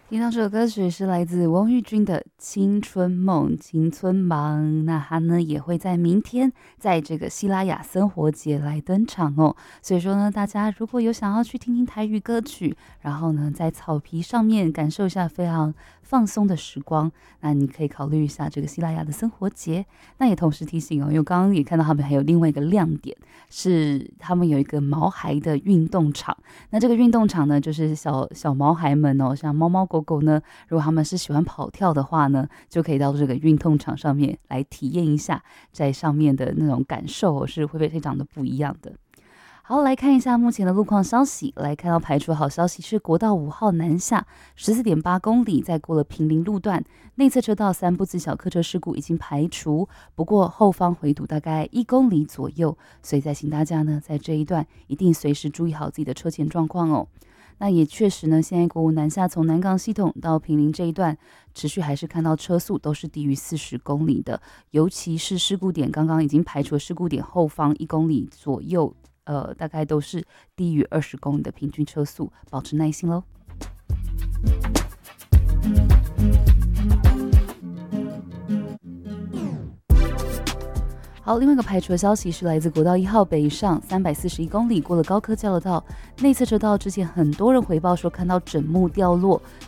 听到这首歌曲是来自王玉军的《青春梦》青春忙，那他呢也会在明天在这个西拉雅生活节来登场哦。所以说呢，大家如果有想要去听听台语歌曲，然后呢在草皮上面感受一下非常放松的时光，那你可以考虑一下这个西拉雅的生活节。那也同时提醒哦，因为刚刚也看到他们还有另外一个亮点，是他们有一个毛孩的运动场。那这个运动场呢，就是小毛孩们哦，像猫猫狗狗呢，如果他们是喜欢跑跳的话呢，就可以到这个运动场上面来体验一下，在上面的那种感受是会非常的不一样的。好，来看一下目前的路况消息。来看到排除好消息是国道5号南下14.8公里，在过了平林路段，内侧车道3部自小客车事故已经排除，不过后方回堵大概1公里左右，所以再请大家呢在这一段一定随时注意好自己的车前状况哦。那也确实呢，现在国五南下从南港系统到平林这一段，持续还是看到车速都是低于40公里的，尤其是事故点，刚刚已经排除了事故点后方1公里左右。大概都是低于20公里的平均车速，保持耐心喽。好，另外一个排除的消息是来自国道1号北上341公里，过了高科交流道，内侧车道之前很多人回报说看到枕木掉落，